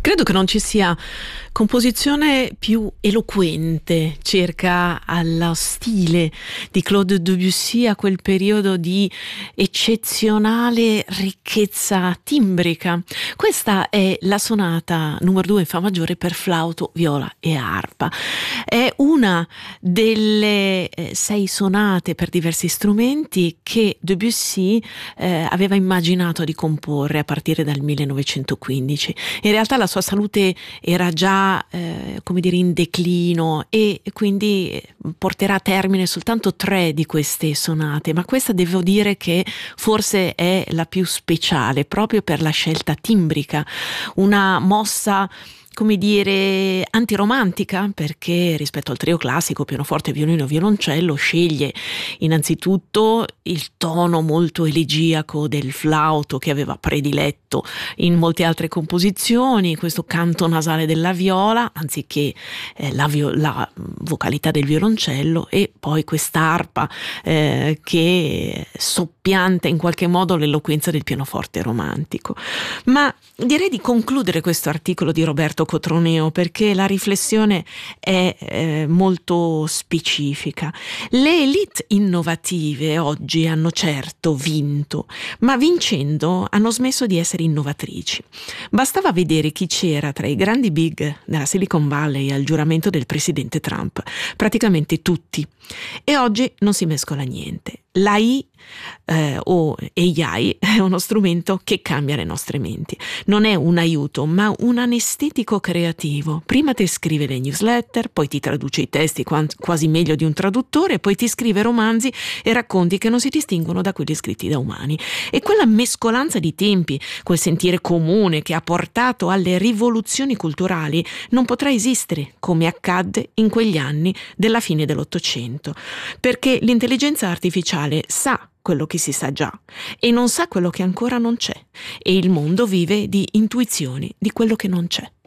Credo che non ci sia composizione più eloquente circa allo stile di Claude Debussy, a quel periodo di eccezionale ricchezza timbrica. Questa è la sonata numero 2 in fa maggiore per flauto, viola e arpa. È una delle 6 sonate per diversi strumenti che Debussy aveva immaginato di comporre a partire dal 1915. In realtà la sua salute era già in declino, e quindi porterà a termine soltanto 3 di queste sonate, ma questa devo dire che forse è la più speciale proprio per la scelta timbrica, una mossa antiromantica, perché rispetto al trio classico pianoforte, violino, violoncello, sceglie innanzitutto il tono molto elegiaco del flauto che aveva prediletto in molte altre composizioni, questo canto nasale della viola anziché la vocalità del violoncello, e poi quest'arpa che soppianta in qualche modo l'eloquenza del pianoforte romantico. Ma direi di concludere questo articolo di Roberto Cotroneo, perché la riflessione è molto specifica. Le élite innovative oggi hanno certo vinto, ma vincendo hanno smesso di essere innovatrici. Bastava vedere chi c'era tra i grandi big della Silicon Valley al giuramento del presidente Trump, praticamente tutti. E oggi non si mescola niente. L'AI o AI è uno strumento che cambia le nostre menti. Non è un aiuto, ma un anestetico creativo. Prima ti scrive le newsletter, poi ti traduce i testi quasi meglio di un traduttore, poi ti scrive romanzi e racconti che non si distinguono da quelli scritti da umani. E quella mescolanza di tempi, quel sentire comune che ha portato alle rivoluzioni culturali, non potrà esistere come accadde in quegli anni della fine dell'Ottocento, perché l'intelligenza artificiale sa quello che si sa già e non sa quello che ancora non c'è, e il mondo vive di intuizioni di quello che non c'è.